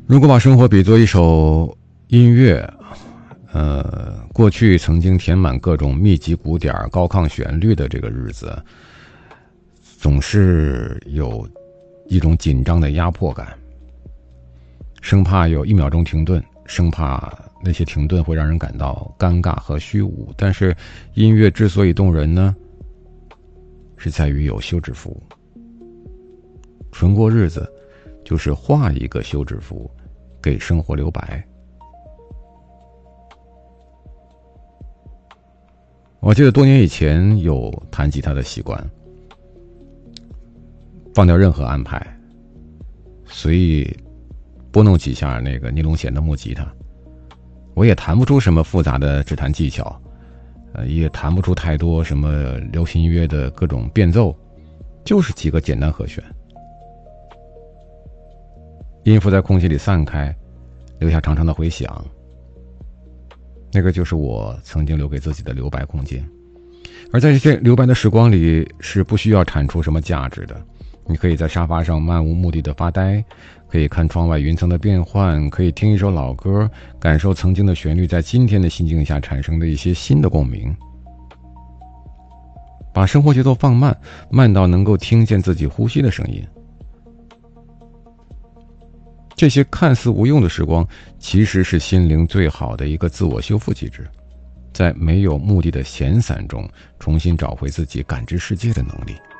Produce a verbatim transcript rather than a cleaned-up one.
如果把生活比作一首音乐，呃，过去曾经填满各种密集鼓点、高亢旋律的这个日子，总是有一种紧张的压迫感，生怕有一秒钟停顿，生怕那些停顿会让人感到尴尬和虚无。但是音乐之所以动人呢，是在于有休止符。纯过日子就是画一个休止符，给生活留白。我记得多年以前有弹吉他的习惯，放掉任何安排，随意拨弄几下那个尼龙弦的木吉他。我也弹不出什么复杂的指弹技巧，呃，也弹不出太多什么流行音乐的各种变奏，就是几个简单和弦。音符在空气里散开，留下长长的回响。那个就是我曾经留给自己的留白空间。而在这些留白的时光里，是不需要产出什么价值的。你可以在沙发上漫无目的的发呆，可以看窗外云层的变换，可以听一首老歌，感受曾经的旋律在今天的心境下产生的一些新的共鸣。把生活节奏放慢，慢到能够听见自己呼吸的声音。这些看似无用的时光，其实是心灵最好的一个自我修复机制，在没有目的的闲散中，重新找回自己感知世界的能力。